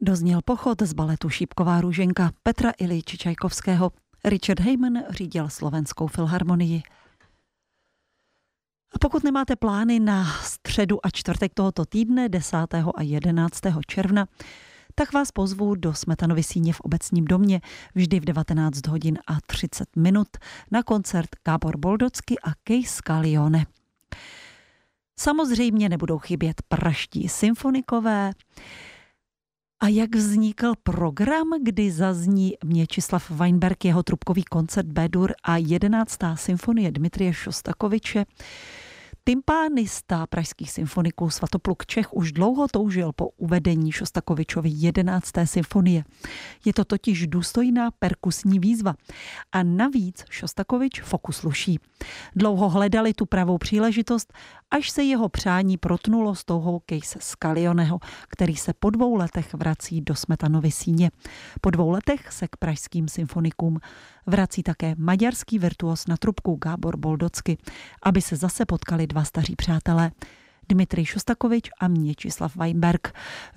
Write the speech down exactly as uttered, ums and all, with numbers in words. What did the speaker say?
Dozněl pochod z baletu Šípková růženka Petra Iljiče Čajkovského. Richard Heyman řídil Slovenskou filharmonii. A pokud nemáte plány na středu a čtvrtek tohoto týdne, desátého a jedenáctého června, tak vás pozvu do Smetanovy síně v Obecním domě vždy v devatenáct hodin a třicet minut na koncert Gábor Boldocky a Kees Scalione. Samozřejmě nebudou chybět praští symfonikové. A jak vznikl program, kdy zazní Měčislav Weinberg, jeho trubkový koncert B-dur a jedenáctá symfonie Dmitrije Šostakoviče. Tympánista pražských symfoniků Svatopluk Čech už dlouho toužil po uvedení Šostakovičovy jedenácté symfonie. Je to totiž důstojná perkusní výzva. A navíc Šostakovič foku sluší. Dlouho hledali tu pravou příležitost, až se jeho přání protnulo s touhou Keese Scalioneho, který se po dvou letech vrací do Smetanovy síně. Po dvou letech se k pražským symfonikům vrací také maďarský virtuos na trubku Gábor Boldocky, aby se zase potkali dva staří přátelé, Dmitrij Šostakovič a Měčislav Weinberg.